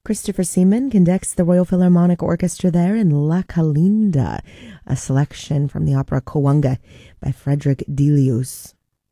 Christopher Seaman conducts the Royal Philharmonic Orchestra there in La Calinda, a selection from the opera Coanga by Frederick Delius.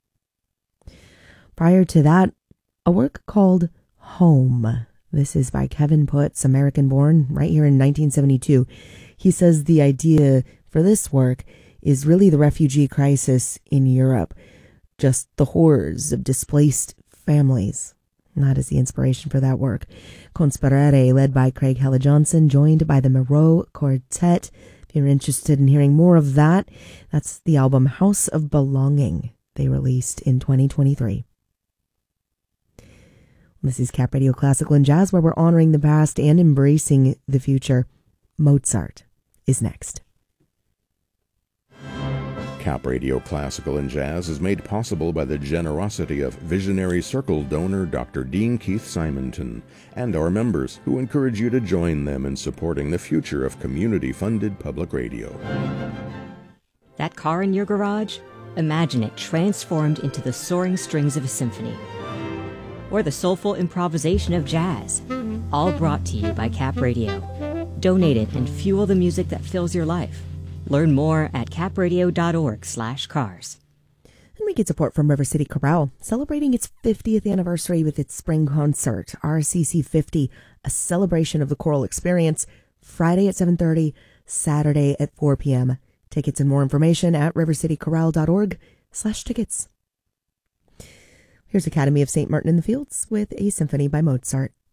Prior to that, a work called Home. This is by Kevin Putz, American-born, right here in 1972. He says the idea for this work is really the refugee crisis in Europe, just the horrors of displaced families. That is the inspiration for that work. Conspirare, led by Craig Hella-Johnson, joined by the Moreau Quartet. If you're interested in hearing more of that, that's the album House of Belonging they released in 2023. This is Cap Radio Classical and Jazz, where we're honoring the past and embracing the future. Mozart is next. Cap Radio Classical and Jazz is made possible by the generosity of visionary Circle donor Dr. Dean Keith Simonton and our members, who encourage you to join them in supporting the future of community-funded public radio. That car in your garage? Imagine it transformed into the soaring strings of a symphony. Or the soulful improvisation of jazz. All brought to you by Cap Radio. Donate it and fuel the music that fills your life. Learn more at capradio.org/cars. And we get support from River City Chorale, celebrating its 50th anniversary with its spring concert, RCC 50, a celebration of the choral experience, Friday at 7:30, Saturday at 4 p.m. Tickets and more information at rivercitychorale.org/tickets. Here's Academy of St. Martin in the Fields with a symphony by Mozart.